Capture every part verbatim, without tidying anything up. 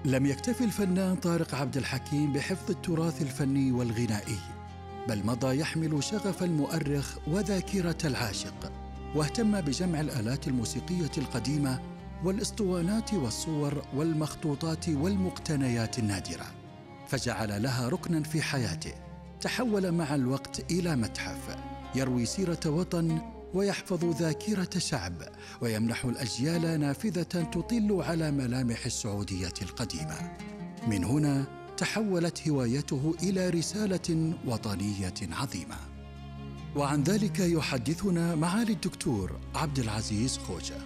لم يكتفي الفنان طارق عبد الحكيم بحفظ التراث الفني والغنائي، بل مضى يحمل شغف المؤرخ وذاكرة العاشق، واهتم بجمع الآلات الموسيقية القديمة والإسطوانات والصور والمخطوطات والمقتنيات النادرة، فجعل لها ركناً في حياته. تحول مع الوقت إلى متحف يروي سيرة وطن ويحفظ ذاكرة شعب، ويمنح الأجيال نافذة تطل على ملامح السعودية القديمة. من هنا تحولت هوايته إلى رسالة وطنية عظيمة. وعن ذلك يحدثنا معالي الدكتور عبد العزيز خوجة.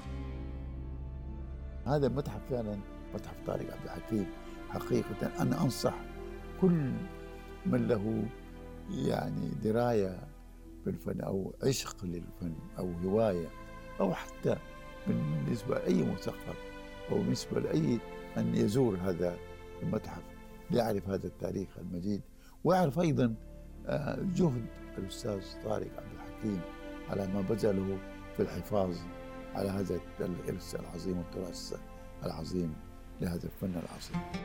هذا المتحف فعلا متحف طارق عبد الحكيم. حقيقة أنا أنصح كل من له يعني دراية بالفن أو عشق للفن أو هواية، أو حتى بالنسبة لأي مثقف أو بالنسبة لأي أن يزور هذا المتحف ليعرف هذا التاريخ المجيد، ويعرف أيضا جهد الأستاذ طارق عبد الحكيم على ما بذله في الحفاظ على هذا الإرث العظيم والتراث العظيم لهذا الفن العظيم.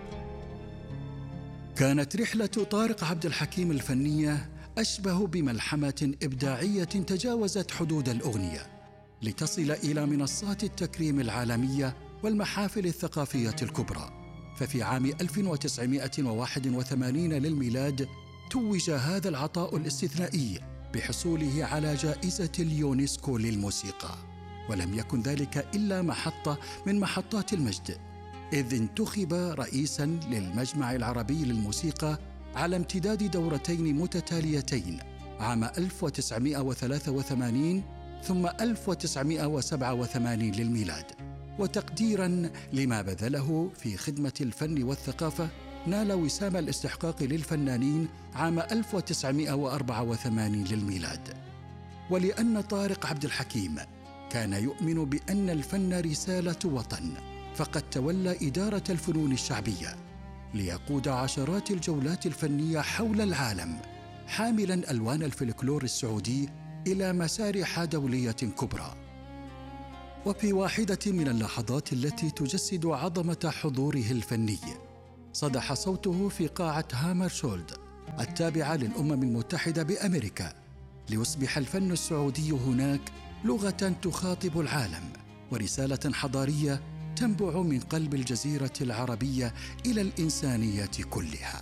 كانت رحلة طارق عبد الحكيم الفنية أشبه بملحمة إبداعية تجاوزت حدود الأغنية لتصل إلى منصات التكريم العالمية والمحافل الثقافية الكبرى. ففي عام ألف وتسعمائة وواحد وثمانين للميلاد توج هذا العطاء الاستثنائي بحصوله على جائزة اليونسكو للموسيقى، ولم يكن ذلك إلا محطة من محطات المجد، إذ انتخب رئيساً للمجمع العربي للموسيقى على امتداد دورتين متتاليتين عام ألف وتسعمائة وثلاثة وثمانين ثم ألف وتسعمائة وسبعة وثمانين للميلاد. وتقديراً لما بذله في خدمة الفن والثقافة نال وسام الاستحقاق للفنانين عام ألف وتسعمائة وأربعة وثمانين للميلاد. ولأن طارق عبد الحكيم كان يؤمن بأن الفن رسالة وطن، فقد تولى إدارة الفنون الشعبية ليقود عشرات الجولات الفنية حول العالم، حاملاً ألوان الفلكلور السعودي إلى مسارح دولية كبرى. وفي واحدة من اللحظات التي تجسد عظمة حضوره الفني صدح صوته في قاعة هامرشولد التابعة للأمم المتحدة بأمريكا، ليصبح الفن السعودي هناك لغة تخاطب العالم ورسالة حضارية تنبع من قلب الجزيرة العربية إلى الإنسانية كلها.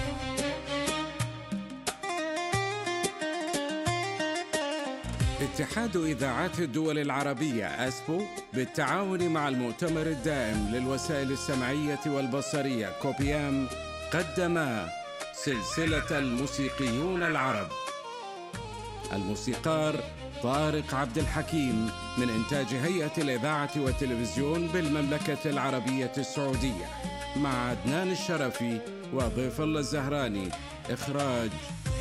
اتحاد إذاعات الدول العربية أسبو بالتعاون مع المؤتمر الدائم للوسائل السمعية والبصرية كوبيام قدما سلسلة الموسيقيون العرب. الموسيقار طارق عبد الحكيم من إنتاج هيئة الإذاعة والتلفزيون بالمملكة العربية السعودية، مع عدنان الشرفي وضيف الله الزهراني. إخراج